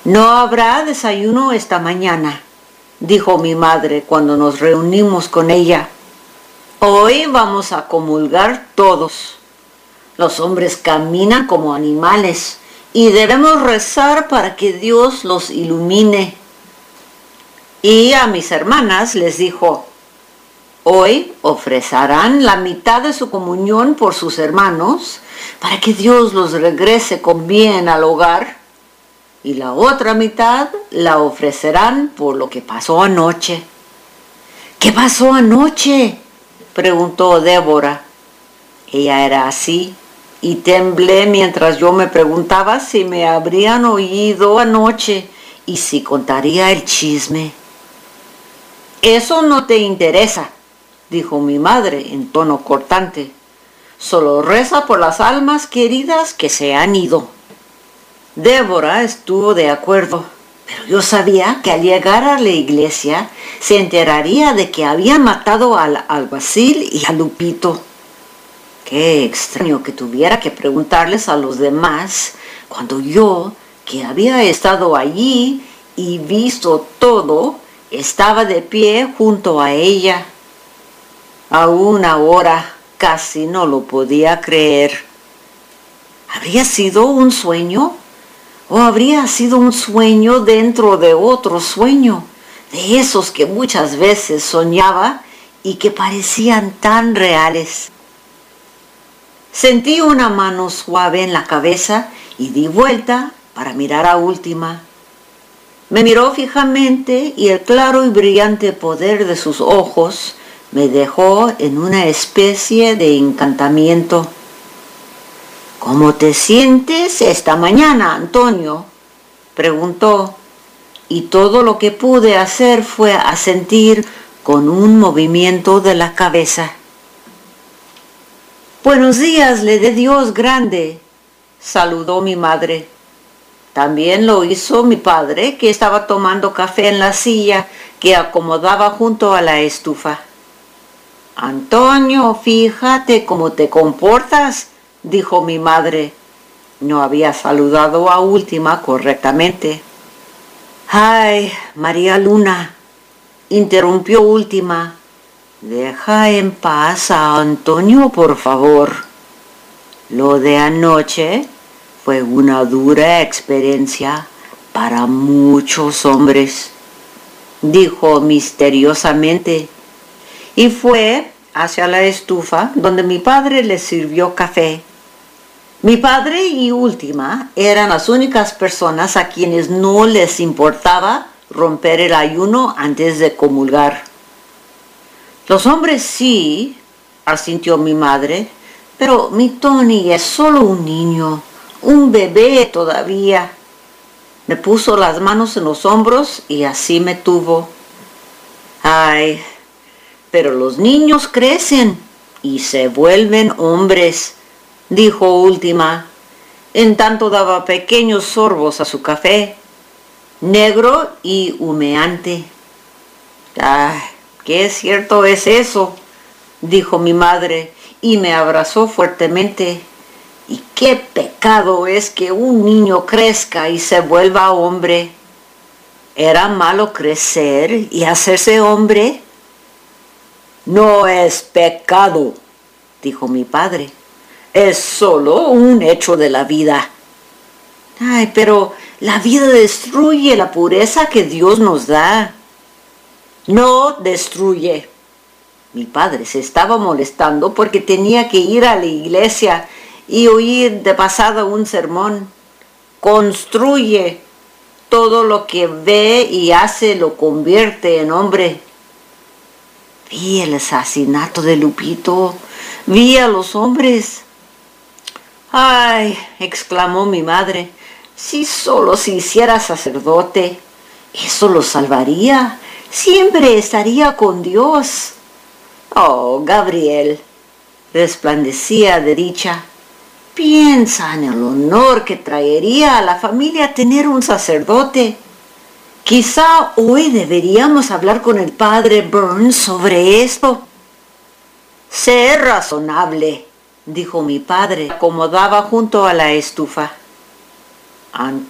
No habrá desayuno esta mañana, dijo mi madre cuando nos reunimos con ella. Hoy vamos a comulgar todos. Los hombres caminan como animales y debemos rezar para que Dios los ilumine. Y a mis hermanas les dijo, hoy ofrecerán la mitad de su comunión por sus hermanos para que Dios los regrese con bien al hogar, y la otra mitad la ofrecerán por lo que pasó anoche. ¿Qué pasó anoche?, preguntó Débora. Ella era así, y temblé mientras yo me preguntaba si me habrían oído anoche y si contaría el chisme. Eso no te interesa, dijo mi madre en tono cortante. Solo reza por las almas queridas que se han ido. Débora estuvo de acuerdo, pero yo sabía que al llegar a la iglesia se enteraría de que habían matado al alguacil y a Lupito. Qué extraño que tuviera que preguntarles a los demás cuando yo, que había estado allí y visto todo, estaba de pie junto a ella. Aún ahora casi no lo podía creer. ¿Habría sido un sueño? ¿O habría sido un sueño dentro de otro sueño, de esos que muchas veces soñaba y que parecían tan reales? Sentí una mano suave en la cabeza y di vuelta para mirar a Última. Me miró fijamente y el claro y brillante poder de sus ojos me dejó en una especie de encantamiento. ¿Cómo te sientes esta mañana, Antonio?, preguntó, y todo lo que pude hacer fue asentir con un movimiento de la cabeza. Buenos días, le dé Dios grande, saludó mi madre. También lo hizo mi padre, que estaba tomando café en la silla que acomodaba junto a la estufa. Antonio, fíjate cómo te comportas, dijo mi madre. No había saludado a Última correctamente. Ay, María Luna, interrumpió Última. Deja en paz a Antonio, por favor. Lo de anoche fue una dura experiencia para muchos hombres, dijo misteriosamente, y fue hacia la estufa donde mi padre le sirvió café. Mi padre y Última eran las únicas personas a quienes no les importaba romper el ayuno antes de comulgar. Los hombres sí, asintió mi madre, pero mi Tony es solo un niño, un bebé todavía. Me puso las manos en los hombros y así me tuvo. Ay, pero los niños crecen y se vuelven hombres, dijo Última. En tanto daba pequeños sorbos a su café, negro y humeante. Ay, qué cierto es eso, dijo mi madre, y me abrazó fuertemente. Y qué pecado es que un niño crezca y se vuelva hombre. ¿Era malo crecer y hacerse hombre? No es pecado, dijo mi padre. Es solo un hecho de la vida. Ay, pero la vida destruye la pureza que Dios nos da. No destruye. Mi padre se estaba molestando porque tenía que ir a la iglesia y oír de pasada un sermón. Construye. Todo lo que ve y hace lo convierte en hombre. Vi el asesinato de Lupito. Vi a los hombres. Ay, exclamó mi madre, si solo se hiciera sacerdote, eso lo salvaría. Siempre estaría con Dios. Oh, Gabriel, resplandecía de dicha. Piensa en el honor que traería a la familia tener un sacerdote. Quizá hoy deberíamos hablar con el padre Burns sobre esto. Sé razonable, dijo mi padre, acomodaba junto a la estufa.